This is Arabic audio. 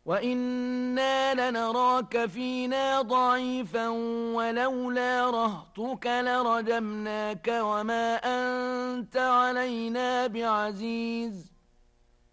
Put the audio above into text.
وإنا لنراك فينا ضعيفا ولولا رهطك لرجمناك وما أنت علينا بعزيز